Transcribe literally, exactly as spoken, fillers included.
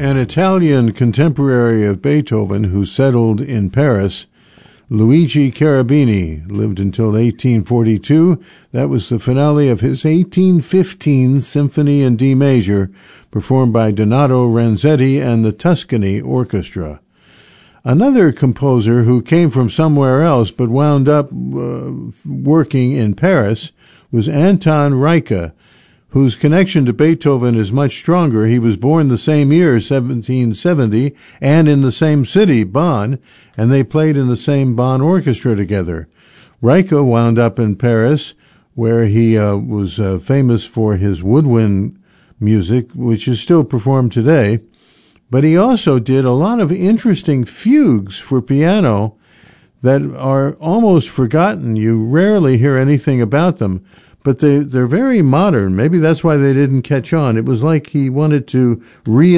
An Italian contemporary of Beethoven who settled in Paris, Luigi Cherubini, lived until eighteen forty-two. That was the finale of his eighteen fifteen Symphony in D major, performed by Donato Ranzetti and the Tuscany Orchestra. Another composer who came from somewhere else but wound up uh, working in Paris was Anton Reicha, whose connection to Beethoven is much stronger. He was born the same year, seventeen seventy, and in the same city, Bonn, and they played in the same Bonn orchestra together. Reicha wound up in Paris, where he uh, was uh, famous for his woodwind music, which is still performed today. But he also did a lot of interesting fugues for piano that are almost forgotten. You rarely hear anything about them, but they, they're very modern. Maybe that's why they didn't catch on. It was like he wanted to re